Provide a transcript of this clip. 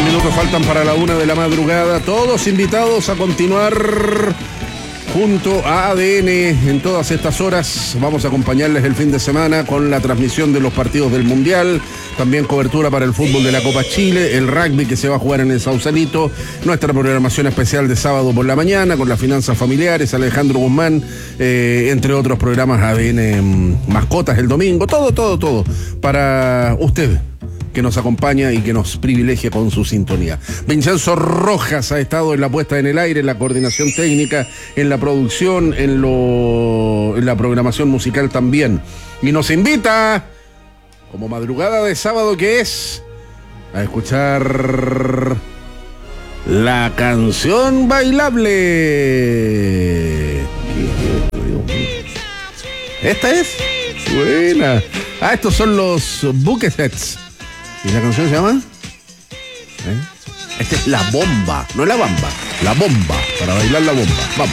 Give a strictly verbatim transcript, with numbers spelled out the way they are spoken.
minutos faltan para la una de la madrugada. Todos invitados a continuar junto a A D N en todas estas horas. Vamos a acompañarles el fin de semana con la transmisión de los partidos del Mundial, también cobertura para el fútbol de la Copa Chile, el rugby que se va a jugar en el Sausalito, nuestra programación especial de sábado por la mañana con las finanzas familiares, Alejandro Guzmán, eh, entre otros programas A D N Mascotas el domingo, todo, todo, todo para usted, que nos acompaña y que nos privilegia con su sintonía. Vincenzo Rojas ha estado en la puesta en el aire, en la coordinación técnica, en la producción, en, lo, en la programación musical también. Y nos invita, como madrugada de sábado que es, a escuchar la canción bailable. ¿Esta es? Buena. Ah, estos son los Bucketsets. ¿Y la canción se llama? ¿Eh? Esta es La Bomba, no La Bamba, La Bomba, para bailar la bomba. Vamos.